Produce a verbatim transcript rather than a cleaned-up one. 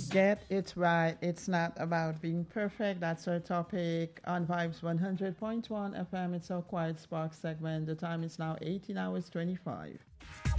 Get it right. It's not about being perfect. That's our topic on Vibes one hundred point one F M. It's our Quiet Spark segment. The time is now eighteen hours twenty-five.